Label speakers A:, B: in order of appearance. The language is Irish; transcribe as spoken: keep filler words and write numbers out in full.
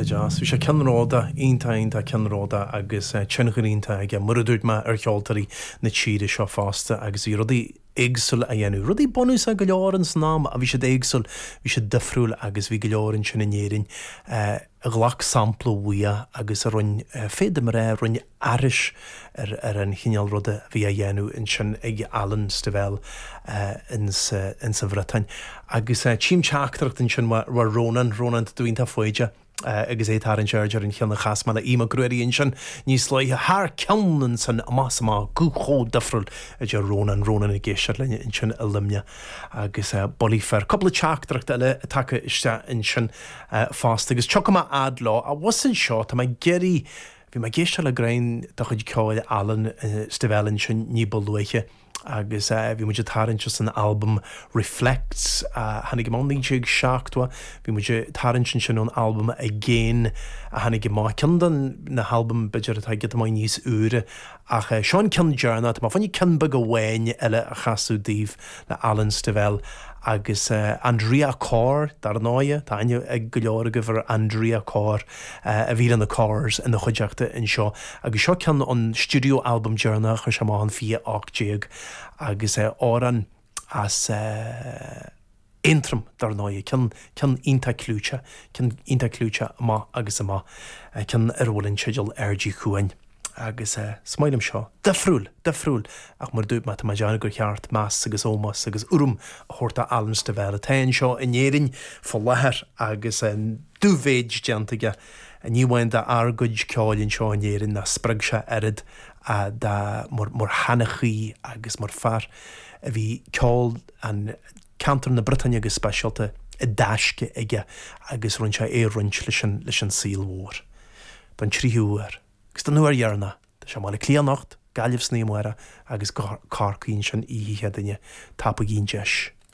A: jazz. Vi sé cenróda iontainta cenróda agus tsenachirínta ag muradúirt me ar cheoltarí na tíre seo fásta agus í rudí éagsúil a dhéanú. Rudí bonús a go leor an snám a bhí sé éagsúil, bhí sé difriúil agus bhí go leor an sin inéirin a ghlach sampla bhuia agus a runn féidir mar ré runn airis ar, ar an chineal ruda bhí a dhéanú in sin ag Alan Stivell uh, in sa, in sa Bhreatain. Agus uh, tím teachtracht in sin war Ronan, Ronan dúínta foiide. Uh, agus é tar an Georgia in cheanna chasmana íma gruiríonn sin níos le haar ceannan san más má gúchó difriúil a de Ronan Ronan i ggéisiir lenne in sin a limne agus uh, bolífer coppla teachtracht eile take iste in sin uh, fásta agus teochama ad lá a wasan seo tá mai geirí bhí mai ggéisiir le grain do chuid ceáil Alan uh, Stivell in sin níbal luiche agus uh, bhí muidir tarann just an album Reflects uh, hanig má níag seachtwa bhí muidir tarann sin sin an album Again a hanig má ceandan na album beidir a get mai níos úre ach uh, seán cean dearna má fanní cean bag go bhhain eile a chasú díomh na Alan Stivell agus uh, Andrea Carr dar náide tá aine ag go leor go bhar Andrea Carr uh, a bhí an na Carrs in na chuideachta in seo agus seo cean an studio album dearna chu se má an fi ácht agus uh, áran as uh, intrum dar náide cean cean ínta clúte cean ínta clúte má agus má uh, cean arhfuilinn seideal R G chuain agus uh, smailm seo difriúil difriúil ach mar dúb mat deanna gur cheart más agus ómas agus urum a chóirta Alan Stivell a tain seo in éirin fá lethir agus an dúvéid deantaige a níhain de argóid ceáilinn seo in éirin na sprag se arid a da mar, mar hanachaí agus mar far a bhí ceáil an cantar na Britannia agus speisialta i dáisce ige agus run se é runt leis an sílmhór ban tríúar agus den nuair dhearna tá sé mála clíanacht gailibh sníomhara agus cárcaín sin íhíthe daine tapagín deis.